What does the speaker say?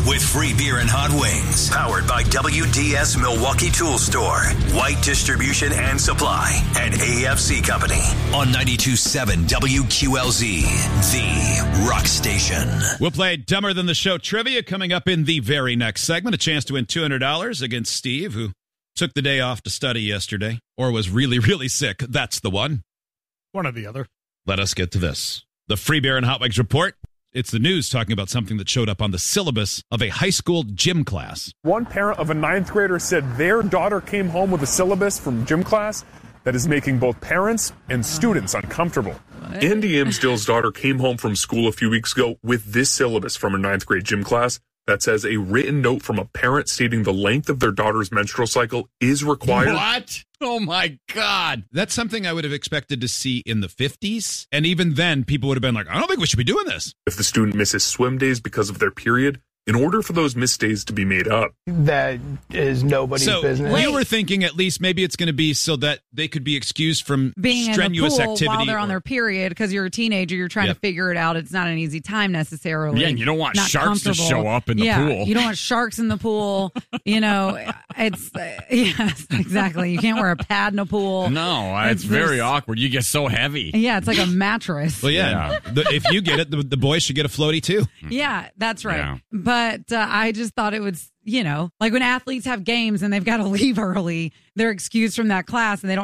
with free beer and hot wings. Powered by WDS Milwaukee Tool Store, White Distribution and Supply, and AFC Company. On 92.7 WQLZ, the Rock Station. We'll play Dumber Than the Show trivia coming up in the very next segment. A chance to win $200 against Steve, who took the day off to study yesterday, or was really, really sick. That's the one. One or the other. Let us get to this. The Free Beer and Hot Wings Report. It's the news talking about something that showed up on the syllabus of a high school gym class. One parent of a 9th grader said their daughter came home with a syllabus from gym class that is making both parents and students uncomfortable. Andy Amsdale's daughter came home from school a few weeks ago with this syllabus from a 9th grade gym class that says a written note from a parent stating the length of their daughter's menstrual cycle is required. What? Oh, my God. That's something I would have expected to see in the 50s. And even then, people would have been like, I don't think we should be doing this. If the student misses swim days because of their period, in order for those missed days to be made up. That is nobody's business. So you were thinking at least maybe it's going to be so that they could be excused from being strenuous in the pool activity. while they're on their period because you're a teenager. You're trying to figure it out. It's not an easy time necessarily. Yeah, and you don't want sharks to show up in the pool. You don't want sharks in the pool. It's yes, exactly. You can't wear a pad in a pool. No, it's very awkward. You get so heavy. Yeah, it's like a mattress. Well, yeah. If you get it, the boys should get a floaty too. Yeah, that's right. Yeah. But I just thought it was, like when athletes have games and they've got to leave early, they're excused from that class and they don't